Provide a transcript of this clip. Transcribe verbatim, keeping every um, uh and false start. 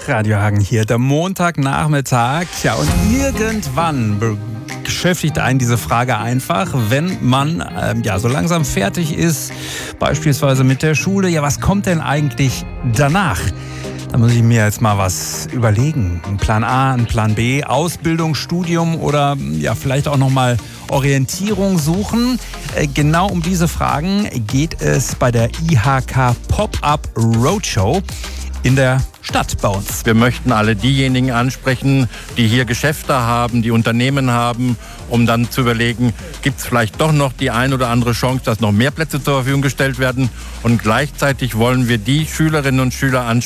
Radio Hagen hier, der Montagnachmittag. Ja, und irgendwann be- beschäftigt einen diese Frage einfach, wenn man ähm, ja so langsam fertig ist, beispielsweise mit der Schule. Ja, was kommt denn eigentlich danach? Da muss ich mir jetzt mal was überlegen. Ein Plan A, ein Plan B, Ausbildung, Studium oder ja vielleicht auch nochmal Orientierung suchen. Äh, genau um diese Fragen geht es bei der I H K Pop-Up Roadshow in der Stadt bei uns. Wir möchten alle diejenigen ansprechen, die hier Geschäfte haben, die Unternehmen haben, um dann zu überlegen, gibt es vielleicht doch noch die ein oder andere Chance, dass noch mehr Plätze zur Verfügung gestellt werden. Und gleichzeitig wollen wir die Schülerinnen und Schüler ansprechen,